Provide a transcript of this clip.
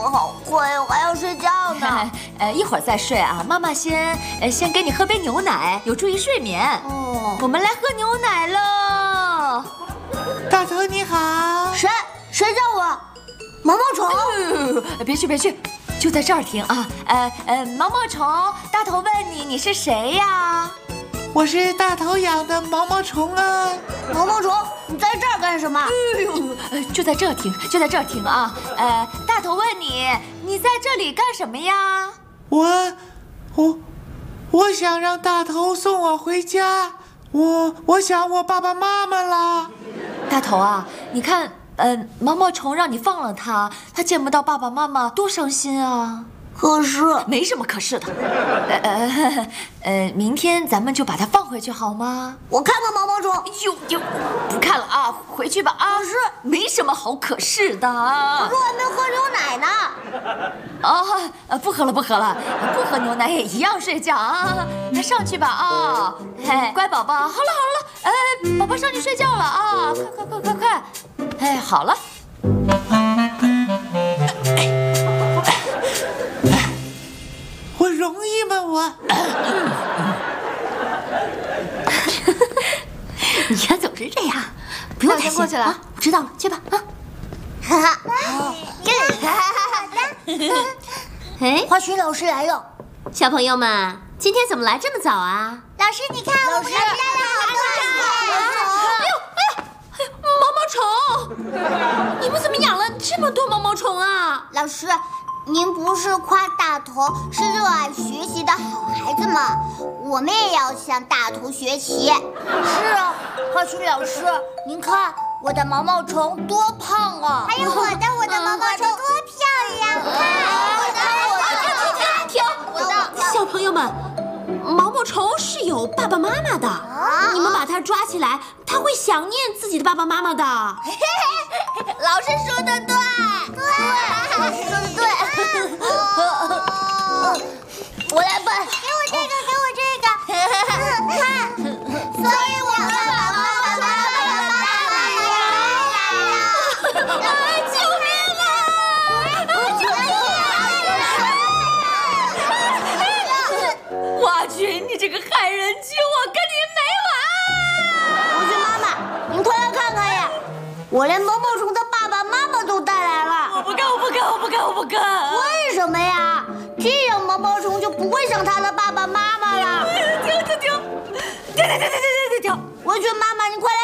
我好困，我还要睡觉呢。 一会儿再睡啊，妈妈先给你喝杯牛奶，有助于睡眠。 哦， 我们来喝牛奶喽。 大头你好。 谁叫我？毛毛虫？ 别去，就在这儿停啊。毛毛虫，大头问你是谁呀？ 我是大头养的毛毛虫啊。 毛毛虫，你在这儿干什么？ 就在这儿停啊。大头问你在这里干什么呀？ 我想让大头送我回家。我想我爸爸妈妈了。 大头啊，你看，毛毛虫让你放了他见不到爸爸妈妈，多伤心啊！ 可是没什么可是的，明天咱们就把它放回去好吗？ 我看看毛毛虫。 哟，不看了啊，回去吧啊！ 可是没什么好可是的。 可是我还没喝牛奶呢。 不喝了，不喝牛奶也一样睡觉啊！那上去吧啊！乖宝宝，好了，宝宝上去睡觉了啊！快！好了。 我容易吗我？ 你呀总是这样，不用担心。过去了啊，我知道了，去吧啊。 哎， 花裙老师来了。 小朋友们，今天怎么来这么早啊？ 老师，你看，我们来了毛毛虫！你们怎么养了这么多毛毛虫啊？ 老师，您不是夸大头是热爱学习的好孩子吗？我们也要向大头学习。是啊，花裙老师，您看我的毛毛虫多胖啊！还有我的毛毛虫多漂亮啊！我的， 小朋友们，毛毛虫是有爸爸妈妈的，你们把它抓起来，它会想念自己的爸爸妈妈的。 老师说的对，老师说的对。我来办，给我这个，看，所以我们把毛毛虫救命啊！ 花裙，你这个害人精，我跟你没完！ 同学妈妈，您快来看看呀！我连毛毛虫的爸爸妈妈都带来了。 我不干！ 为什么呀？这样毛毛虫就不会想他的爸爸妈妈了。 停！ 花裙妈妈，你快